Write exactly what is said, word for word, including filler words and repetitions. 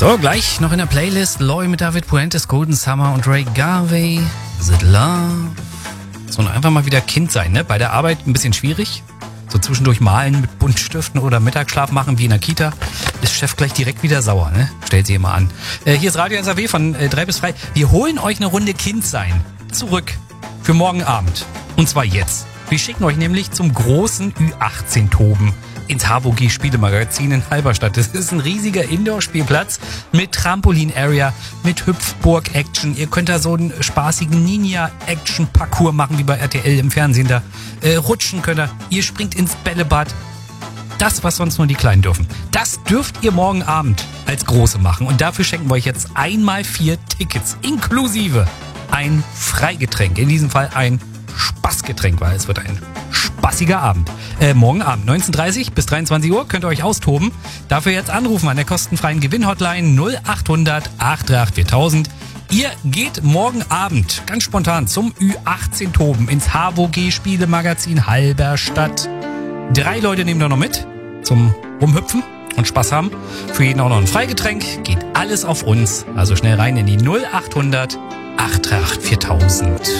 So, gleich noch in der Playlist Loy mit David Puentes, Golden Summer und Ray Garvey. Is it love? So, und einfach mal wieder Kind sein, ne? Bei der Arbeit ein bisschen schwierig. So zwischendurch malen mit Buntstiften oder Mittagsschlaf machen wie in der Kita. Ist Chef gleich direkt wieder sauer, ne? Stellt sie immer an. Äh, hier ist Radio S A W von äh, drei bis frei. Wir holen euch eine Runde Kind sein zurück für morgen Abend. Und zwar jetzt. Wir schicken euch nämlich zum großen Ü achtzehn Toben ins H V G Spielemagazin in Halberstadt. Das ist ein riesiger Indoor-Spielplatz mit Trampolin-Area, mit Hüpfburg-Action. Ihr könnt da so einen spaßigen Ninja-Action-Parcours machen, wie bei R T L im Fernsehen da. Äh, rutschen könnt ihr. Ihr springt ins Bällebad. Das, was sonst nur die Kleinen dürfen. Das dürft ihr morgen Abend als Große machen. Und dafür schenken wir euch jetzt einmal vier Tickets, inklusive ein Freigetränk. In diesem Fall ein Spaßgetränk, weil es wird ein spaßiger Abend. Äh, morgen Abend, neunzehn Uhr dreißig bis dreiundzwanzig Uhr, könnt ihr euch austoben. Dafür jetzt anrufen an der kostenfreien Gewinn-Hotline null achthundert acht drei acht viertausend. Ihr geht morgen Abend ganz spontan zum Ü achtzehn Toben ins H V G Spielemagazin Halberstadt. Drei Leute nehmen da noch mit zum Rumhüpfen und Spaß haben. Für jeden auch noch ein Freigetränk. Geht alles auf uns. Also schnell rein in die null achthundert acht drei acht viertausend.